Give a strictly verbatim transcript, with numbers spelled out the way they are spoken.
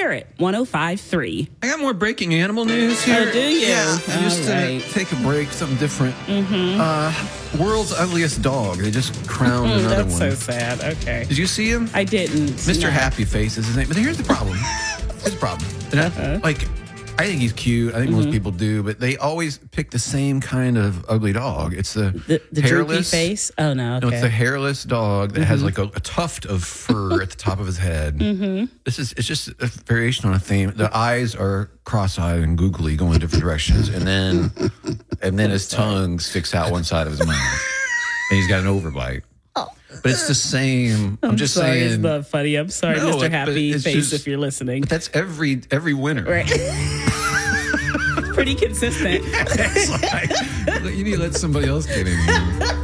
Spirit one oh five point three. I got more breaking animal news here. Oh, do you? Yeah, All just right. to take a break, something different. Mm-hmm. Uh, world's ugliest dog. They just crowned Mm, another that's one. so sad. Okay. Did you see him? I didn't. Mister no. Happy Face is his name. But here's the problem. Here's the problem. And I- Uh-huh. Like, I think he's cute. I think Mm-hmm. most people do. But they always pick the same kind of ugly dog. It's the, The, the droopy hairless face? Oh, no. Okay. No, it's the hairless dog that has like a, a tuft of fur at the top of his head. Mm-hmm. This is it's just a variation on a theme. The eyes are cross-eyed and googly, going different directions, and then and then his tongue sticks out one side of his mouth, and he's got an overbite. But it's the same. I'm, I'm just sorry, saying. It's not funny. I'm sorry, No, Mister but Happy it's Face, just- if you're listening. But that's every every winter. Right. Pretty consistent. It's like, you need to let somebody else get in here.